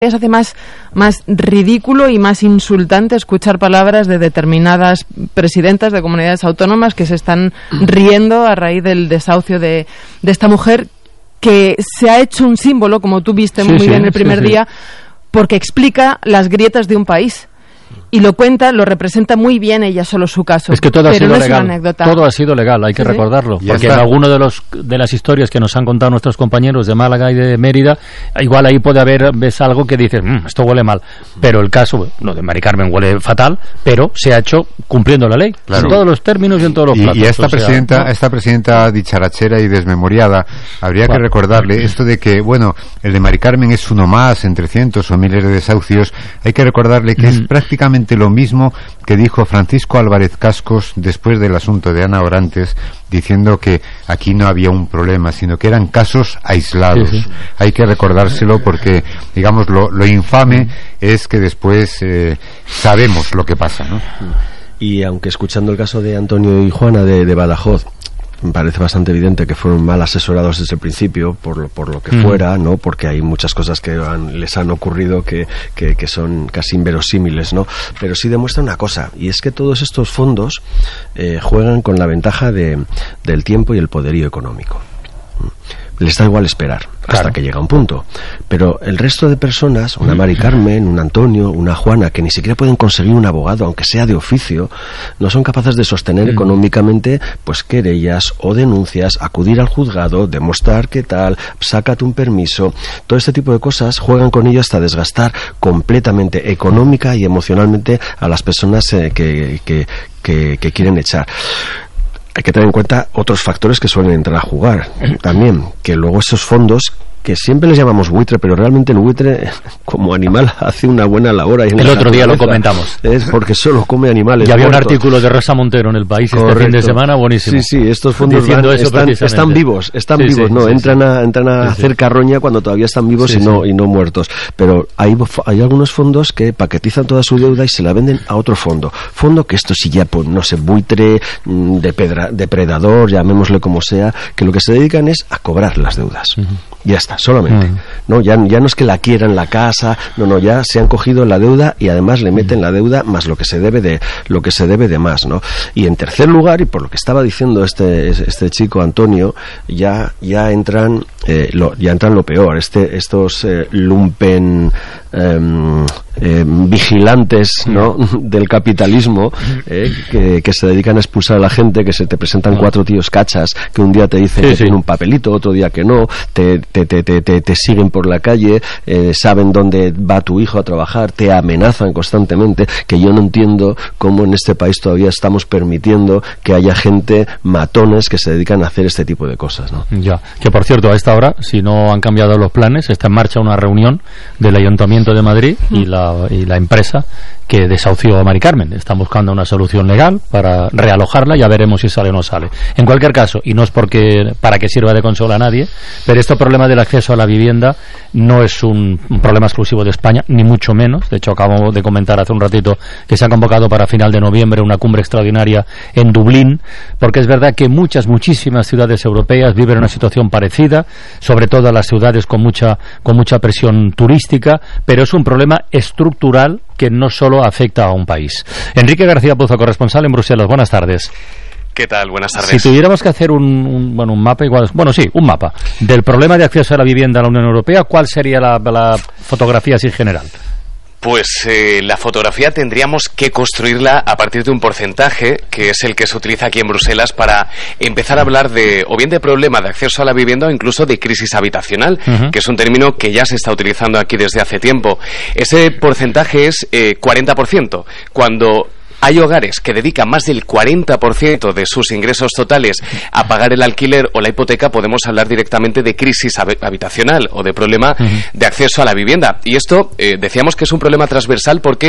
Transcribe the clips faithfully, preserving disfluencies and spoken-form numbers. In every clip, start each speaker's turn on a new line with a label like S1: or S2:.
S1: se hace más, más ridículo y más insultante escuchar palabras de determinadas presidentas de comunidades autónomas que se están riendo a raíz del desahucio de, de esta mujer, que se ha hecho un símbolo, como tú viste muy sí, bien sí, el primer sí, día, sí. porque explica las grietas de un país. Y lo cuenta, lo representa muy bien ella, solo su caso.
S2: Es que todo ha
S1: pero
S2: sido
S1: no
S2: legal.
S1: Es una anécdota.
S2: Todo ha sido legal, hay que ¿Sí? recordarlo. Ya porque está. En alguno de los de las historias que nos han contado nuestros compañeros de Málaga y de Mérida, igual ahí puede haber ves algo que dices, mmm, esto huele mal. Pero el caso, no de Mari Carmen huele fatal, pero se ha hecho cumpliendo la ley. Claro. En todos los términos y en todos los platos.
S3: Y, y a esta, o sea, presidenta, ¿no? esta presidenta dicharachera y desmemoriada, habría bueno. que recordarle esto de que, bueno, el de Mari Carmen es uno más entre cientos o miles de desahucios. Hay que recordarle que mm. es prácticamente lo mismo que dijo Francisco Álvarez Cascos después del asunto de Ana Orantes, diciendo que aquí no había un problema, sino que eran casos aislados. Sí, sí. Hay que recordárselo porque, digamos, lo, lo infame es que después eh, sabemos lo que pasa, ¿no?
S4: Y aunque escuchando el caso de Antonio y Juana de, de Badajoz, me parece bastante evidente que fueron mal asesorados desde el principio por lo, por lo que mm. fuera, ¿no? Porque hay muchas cosas que han, les han ocurrido que, que, que son casi inverosímiles, ¿no? Pero sí demuestra una cosa, y es que todos estos fondos eh, juegan con la ventaja de, del tiempo y el poderío económico. Les da igual esperar hasta claro. que llega un punto, pero el resto de personas, una Mari Carmen, un Antonio, una Juana, que ni siquiera pueden conseguir un abogado, aunque sea de oficio, no son capaces de sostener mm. económicamente pues querellas o denuncias, acudir al juzgado, demostrar qué tal, sácate un permiso. Todo este tipo de cosas juegan con ello hasta desgastar completamente económica y emocionalmente a las personas eh, que, que, que, que quieren echar. Hay que tener en cuenta otros factores que suelen entrar a jugar también, que luego esos fondos, que siempre les llamamos buitre, pero realmente el buitre como animal hace una buena labor ahí en
S2: el
S4: la
S2: otro día lo comentamos,
S4: es porque solo come animales
S2: y había
S4: muertos.
S2: Un artículo de Rosa Montero en El País Correcto. Este fin de semana buenísimo.
S4: Sí, sí, estos fondos van, eso están, están vivos, están sí, vivos, sí, no, sí, entran sí. a entran a sí, hacer sí. carroña cuando todavía están vivos sí, y no sí. y no muertos. Pero hay hay algunos fondos que paquetizan toda su deuda y se la venden a otro fondo. Fondo que esto sí ya pues no sé, buitre, de pedra, depredador, llamémosle como sea, que lo que se dedican es a cobrar las deudas. Uh-huh. Ya está, solamente. Uh-huh. No, ya, ya no es que la quieran la casa, no, no, ya se han cogido la deuda y además le meten la deuda más lo que se debe de lo que se debe de más, ¿no? Y en tercer lugar, y por lo que estaba diciendo este este chico Antonio, ya ya entran eh, lo, ya entran lo peor, este estos eh, lumpen eh, eh, vigilantes, ¿no? del capitalismo eh, que, que se dedican a expulsar a la gente, que se te presentan cuatro tíos cachas que un día te dicen sí, que sí. tienen un papelito, otro día que no, te te te te, te, te siguen por la calle, eh, saben dónde va tu hijo a trabajar, te amenazan constantemente, que yo no entiendo cómo en este país todavía estamos permitiendo que haya gente, matones, que se dedican a hacer este tipo de cosas, ¿no?
S2: Ya, que por cierto, a esta hora, si no han cambiado los planes, está en marcha una reunión del Ayuntamiento de Madrid y la, y la empresa que desahució a Mari Carmen. Están buscando una solución legal para realojarla, ya veremos si sale o no sale. En cualquier caso, y no es porque para que sirva de consuelo a nadie, pero este problema del acceso a la vivienda no es un, un problema exclusivo de España, ni mucho menos. De hecho, acabamos de comentar hace un ratito que se ha convocado para final de noviembre una cumbre extraordinaria en Dublín, porque es verdad que muchas, muchísimas ciudades europeas viven una situación parecida, sobre todo las ciudades con mucha, con mucha presión turística, pero es un problema estructural que no solo afecta a un país. Enrique García Pozo, corresponsal en Bruselas. Buenas tardes.
S5: ¿Qué tal? Buenas tardes.
S2: Si tuviéramos que hacer un, un, bueno, un mapa, igual, bueno, sí, un mapa del problema de acceso a la vivienda en la Unión Europea, ¿cuál sería la, la fotografía así general?
S5: Pues eh, la fotografía tendríamos que construirla a partir de un porcentaje, que es el que se utiliza aquí en Bruselas para empezar a hablar de, o bien de problema de acceso a la vivienda o incluso de crisis habitacional, uh-huh. que es un término que ya se está utilizando aquí desde hace tiempo. Ese porcentaje es eh, cuarenta por ciento. Cuando hay hogares que dedican más del cuarenta por ciento de sus ingresos totales a pagar el alquiler o la hipoteca, podemos hablar directamente de crisis habitacional o de problema uh-huh. de acceso a la vivienda. Y esto, eh, decíamos que es un problema transversal porque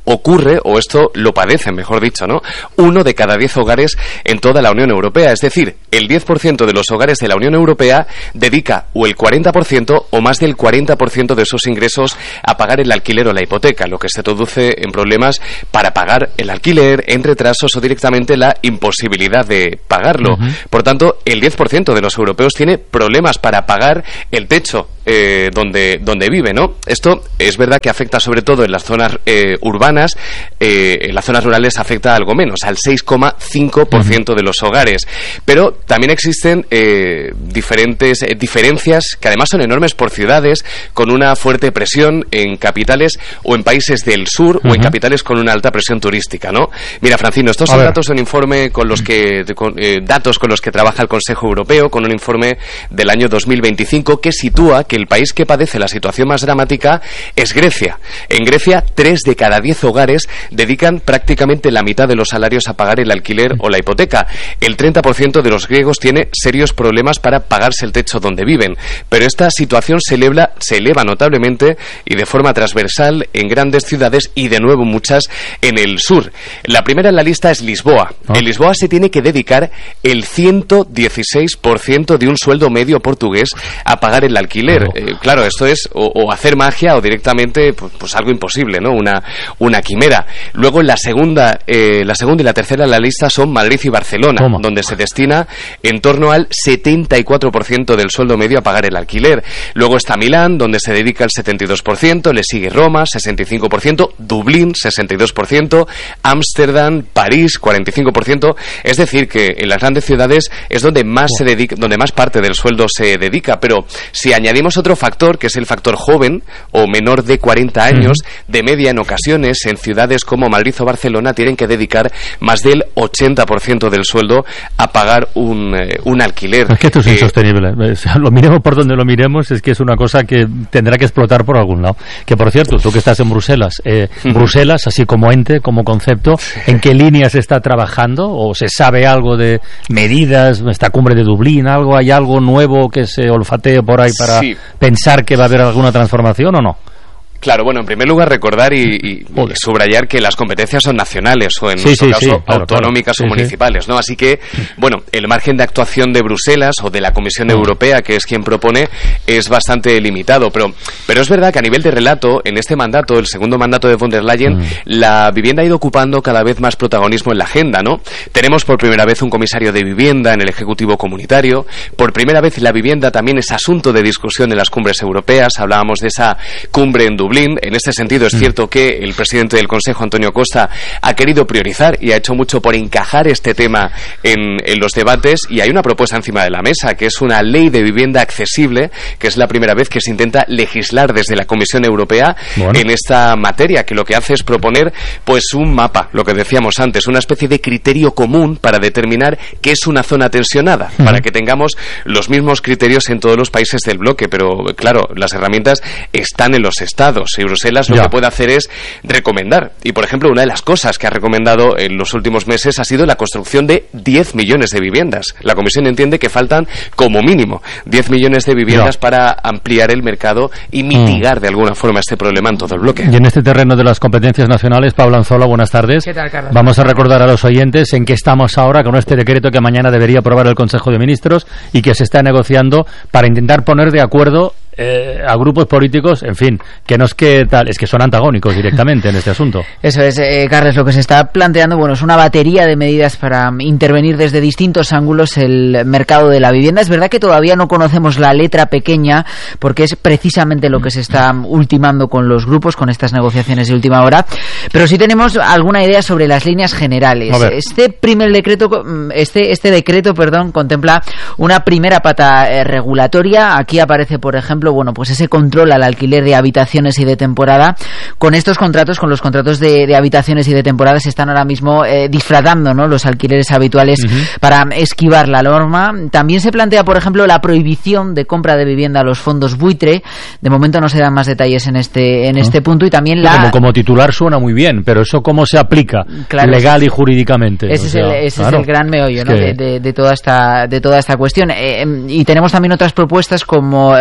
S5: ocurre, o esto lo padecen, mejor dicho, ¿no? Uno de cada diez hogares en toda la Unión Europea. Es decir, el diez por ciento de los hogares de la Unión Europea dedica o el cuarenta por ciento o más del cuarenta por ciento de sus ingresos a pagar el alquiler o la hipoteca, lo que se traduce en problemas para pagar el alquiler, en retrasos o directamente la imposibilidad de pagarlo. Uh-huh. Por tanto, el diez por ciento de los europeos tiene problemas para pagar el techo eh, donde, donde vive, ¿no? Esto es verdad que afecta sobre todo en las zonas eh, urbanas, eh, en las zonas rurales afecta algo menos, al seis coma cinco por ciento uh-huh. de los hogares. Pero también existen eh, diferentes eh, diferencias que además son enormes por ciudades, con una fuerte presión en capitales o en países del sur uh-huh. o en capitales con una alta presión turística, ¿no? Mira, Francino, estos son datos de un informe con los que con, eh, datos con los que trabaja el Consejo Europeo, con un informe del año dos mil veinticinco que sitúa que el país que padece la situación más dramática es Grecia. En Grecia, tres de cada diez hogares dedican prácticamente la mitad de los salarios a pagar el alquiler o la hipoteca. El treinta por ciento de los griegos tiene serios problemas para pagarse el techo donde viven. Pero esta situación se eleva, se eleva notablemente y de forma transversal en grandes ciudades y de nuevo muchas en el sur. La primera en la lista es Lisboa. ¿Oh? En Lisboa se tiene que dedicar el ciento dieciséis por ciento de un sueldo medio portugués a pagar el alquiler. Oh. Eh, claro, esto es o, o hacer magia o directamente pues, pues algo imposible, ¿no? Una, una quimera. Luego la segunda, eh, la segunda y la tercera en la lista son Madrid y Barcelona, ¿Cómo? donde se destina en torno al setenta y cuatro por ciento del sueldo medio a pagar el alquiler. Luego está Milán, donde se dedica el setenta y dos por ciento, le sigue Roma, sesenta y cinco por ciento, Dublín, sesenta y dos por ciento, Ámsterdam, París, cuarenta y cinco por ciento. Es decir, que en las grandes ciudades es donde más se dedica, donde más parte del sueldo se dedica. Pero si añadimos otro factor, que es el factor joven o menor de cuarenta años, uh-huh. de media en ocasiones en ciudades como Madrid o Barcelona tienen que dedicar más del ochenta por ciento del sueldo a pagar un, eh, un alquiler.
S2: Es que esto es
S5: eh,
S2: insostenible. O sea, lo miremos por donde lo miremos, es que es una cosa que tendrá que explotar por algún lado. Que por cierto, tú que estás en Bruselas, eh, uh-huh. Bruselas, así como ente, como concepto, ¿en qué línea se está trabajando? ¿O se sabe algo de medidas, esta cumbre de Dublín, algo, hay algo nuevo que se olfatee por ahí para sí. pensar que va a haber alguna transformación o no?
S5: Claro, bueno, en primer lugar recordar y, y subrayar que las competencias son nacionales o en
S2: sí,
S5: nuestro
S2: sí,
S5: caso
S2: sí, claro,
S5: autonómicas
S2: claro.
S5: o
S2: Sí,
S5: municipales, ¿no? Así que, bueno, el margen de actuación de Bruselas o de la Comisión mm. Europea, que es quien propone, es bastante limitado, pero pero es verdad que a nivel de relato, en este mandato, el segundo mandato de von der Leyen, mm. la vivienda ha ido ocupando cada vez más protagonismo en la agenda, ¿no? Tenemos por primera vez un comisario de vivienda en el Ejecutivo Comunitario, por primera vez la vivienda también es asunto de discusión en las cumbres europeas, hablábamos de esa cumbre en Dublín, en este sentido es cierto que el presidente del Consejo, Antonio Costa, ha querido priorizar y ha hecho mucho por encajar este tema en, en los debates, y hay una propuesta encima de la mesa, que es una ley de vivienda accesible, que es la primera vez que se intenta legislar desde la Comisión Europea bueno. en esta materia, que lo que hace es proponer pues un mapa, lo que decíamos antes, una especie de criterio común para determinar qué es una zona tensionada, uh-huh. para que tengamos los mismos criterios en todos los países del bloque, pero claro, las herramientas están en los estados, y Bruselas lo ya. que puede hacer es recomendar. Y, por ejemplo, una de las cosas que ha recomendado en los últimos meses ha sido la construcción de diez millones de viviendas. La Comisión entiende que faltan, como mínimo, diez millones de viviendas ya. para ampliar el mercado y mitigar mm. de alguna forma este problema en todo el bloque.
S2: Y en este terreno de las competencias nacionales, Pablo Anzola, buenas tardes.
S6: ¿Qué tal, Carlos?
S2: Vamos a recordar a los oyentes en qué estamos ahora con este decreto que mañana debería aprobar el Consejo de Ministros y que se está negociando para intentar poner de acuerdo Eh, a grupos políticos, en fin, que no es que tal, es que son antagónicos directamente en este asunto.
S6: Eso es, eh, Carles, lo que se está planteando, bueno, es una batería de medidas para intervenir desde distintos ángulos el mercado de la vivienda. Es verdad que todavía no conocemos la letra pequeña, porque es precisamente lo que se está ultimando con los grupos, con estas negociaciones de última hora, pero sí tenemos alguna idea sobre las líneas generales. Este primer decreto, este, este decreto, perdón, contempla una primera pata eh, regulatoria. Aquí aparece, por ejemplo, bueno, pues ese control al alquiler de habitaciones y de temporada. Con estos contratos, con los contratos de, de habitaciones y de temporada, se están ahora mismo eh, disfrazando, ¿no?, los alquileres habituales uh-huh. para esquivar la norma. También se plantea, por ejemplo, la prohibición de compra de vivienda a los fondos buitre. De momento no se dan más detalles en este en uh-huh. este punto, y también la...
S2: Como, como titular suena muy bien, pero eso cómo se aplica claro, legal y jurídicamente.
S6: Ese,
S2: o sea,
S6: es, el, ese
S2: claro,
S6: es el gran meollo, ¿no?,
S2: es que...
S6: de, de, de toda esta de toda esta cuestión. Eh, y tenemos también otras propuestas como, eh, por ejemplo,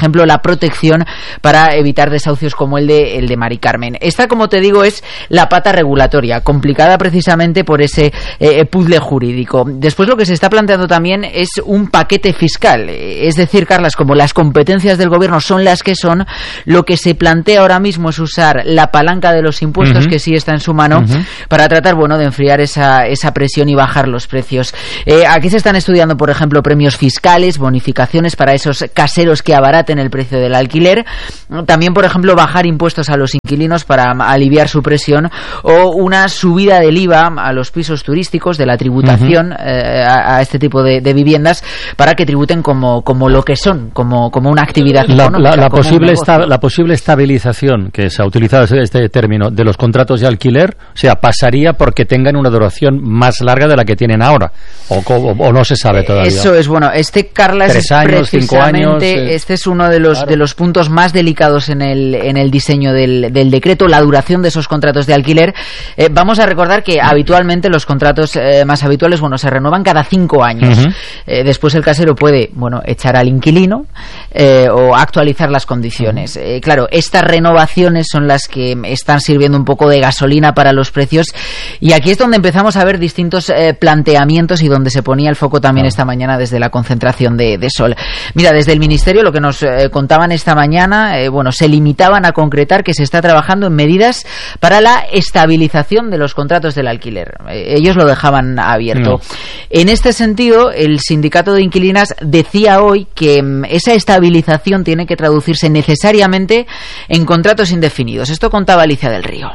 S6: ejemplo, la protección para evitar desahucios como el de, el de Mari Carmen. Esta, como te digo, es la pata regulatoria, complicada precisamente por ese eh, puzzle jurídico. Después lo que se está planteando también es un paquete fiscal. Es decir, Carlas, como las competencias del gobierno son las que son, lo que se plantea ahora mismo es usar la palanca de los impuestos, uh-huh. que sí está en su mano, uh-huh. para tratar, bueno, de enfriar esa, esa presión y bajar los precios. Eh, aquí se están estudiando, por ejemplo, premios fiscales, bonificaciones para esos caseros que abaraten el precio del alquiler. También, por ejemplo, bajar impuestos a los inquilinos para aliviar su presión, o una subida del I V A a los pisos turísticos, de la tributación uh-huh. eh, a, a este tipo de, de viviendas, para que tributen como, como lo que son, como, como una actividad
S2: la,
S6: económica.
S2: La, la, posible esta, la posible estabilización, que se ha utilizado este término, de los contratos de alquiler, o sea, pasaría porque tengan una duración más larga de la que tienen ahora, o, o, o no se sabe todavía.
S6: Eso es, bueno, este, Carlas,
S2: Tres años, cinco años, eh,
S6: este es uno de los, claro. de los puntos más delicados en el, en el diseño del, del decreto, la duración de esos contratos de alquiler. Eh, vamos a recordar que habitualmente los contratos eh, más habituales, bueno, se renuevan cada cinco años. Uh-huh. Eh, después el casero puede, bueno, echar al inquilino eh, o actualizar las condiciones. Uh-huh. Eh, claro, estas renovaciones son las que están sirviendo un poco de gasolina para los precios, y aquí es donde empezamos a ver distintos eh, planteamientos y donde se ponía el foco también uh-huh. esta mañana desde la concentración de, de Sol. Mira, desde el Ministerio lo que nos eh, contaban esta mañana, eh, bueno, se limitaban a concretar que se está trabajando en medidas para la estabilización de los contratos del alquiler. Eh, ellos lo dejaban abierto. No. En este sentido, el sindicato de inquilinas decía hoy que mm, esa estabilización tiene que traducirse necesariamente en contratos indefinidos. Esto contaba Alicia del Río.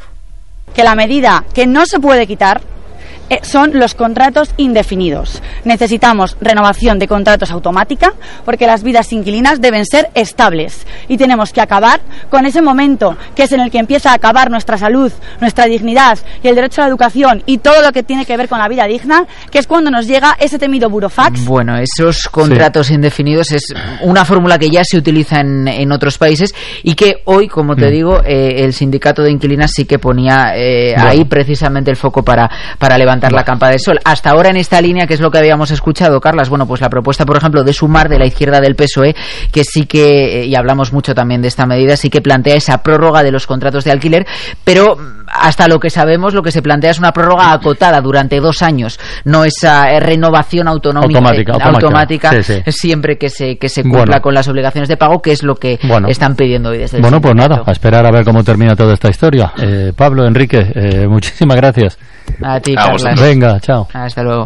S7: Que la medida que no se puede quitar Eh, son los contratos indefinidos. Necesitamos renovación de contratos automática, porque las vidas inquilinas deben ser estables, y tenemos que acabar con ese momento que es en el que empieza a acabar nuestra salud, nuestra dignidad y el derecho a la educación y todo lo que tiene que ver con la vida digna, que es cuando nos llega ese temido burofax.
S6: Bueno, esos contratos sí. indefinidos es una fórmula que ya se utiliza en, en otros países, y que hoy, como te mm. digo, eh, el sindicato de inquilinas sí que ponía eh, bueno. ahí precisamente el foco para, para levantar la campa de Sol. Hasta ahora en esta línea, que es lo que habíamos escuchado, Carlas, bueno, pues la propuesta, por ejemplo, de Sumar, de la izquierda del P S O E, que sí que, y hablamos mucho también de esta medida, sí que plantea esa prórroga de los contratos de alquiler, pero hasta lo que sabemos, lo que se plantea es una prórroga acotada durante dos años, no esa renovación autonómica
S2: automática,
S6: de, automática,
S2: automática sí, sí.
S6: siempre que se, que se cumpla bueno. con las obligaciones de pago, que es lo que bueno. están pidiendo hoy desde el
S2: Bueno,
S6: sindicato.
S2: Pues nada, a esperar a ver cómo termina toda esta historia. Eh, Pablo, Enrique, eh, muchísimas gracias.
S6: A ti,
S5: a
S6: Carlas.
S2: Venga, chao.
S6: Hasta luego.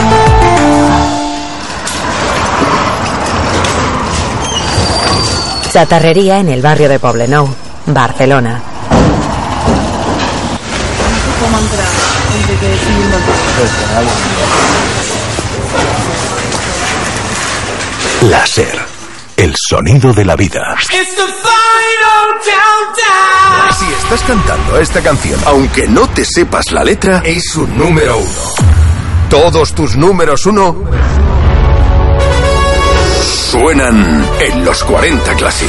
S8: Chatarrería en el barrio de Poblenou, Barcelona.
S9: Láser, el sonido de la vida. Si estás cantando esta canción, aunque no te sepas la letra, es un número uno. Todos tus números uno suenan en los cuarenta Classic.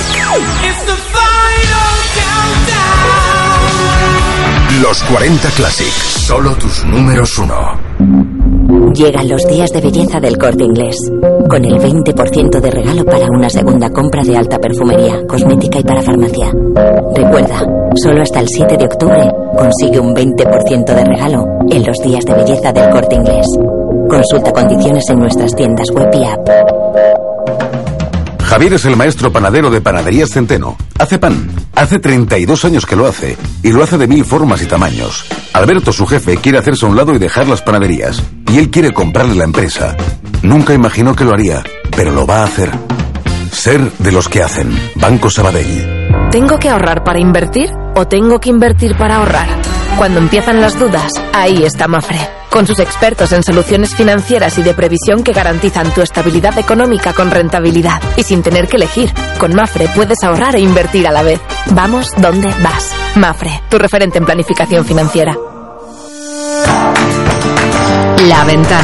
S9: Los cuarenta Classic, solo tus números uno.
S8: Llegan los días de belleza del Corte Inglés, con el veinte por ciento de regalo para una segunda compra de alta perfumería, cosmética y para farmacia. Recuerda, solo hasta el siete de octubre consigue un veinte por ciento de regalo en los días de belleza del Corte Inglés. Consulta condiciones en nuestras tiendas web y app.
S9: Javier es el maestro panadero de Panaderías Centeno. Hace pan. Hace treinta y dos años que lo hace. Y lo hace de mil formas y tamaños. Alberto, su jefe, quiere hacerse a un lado y dejar las panaderías. Y él quiere comprarle la empresa. Nunca imaginó que lo haría, pero lo va a hacer. Ser de los que hacen. Banco Sabadell.
S10: ¿Tengo que ahorrar para invertir o tengo que invertir para ahorrar? Cuando empiezan las dudas, ahí está Mafre. Con sus expertos en soluciones financieras y de previsión que garantizan tu estabilidad económica con rentabilidad y sin tener que elegir. Con Mafre puedes ahorrar e invertir a la vez. Vamos donde vas. Mafre, tu referente en planificación financiera.
S11: La Ventana.